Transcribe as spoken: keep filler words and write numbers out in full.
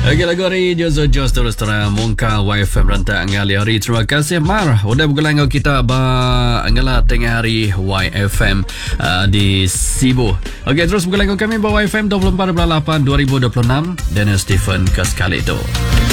Okey, lagu hari Jozo Jos terus terang Mungka Y F M rantai angali hari. Terima kasih Mar. Udah bergelang kita ba angala tengah hari Y F M uh, di Sibu. Okey, terus bergelang kami ba Y F M dua puluh empat lapan dua ribu dua puluh enam dan Stephen Kaskali itu.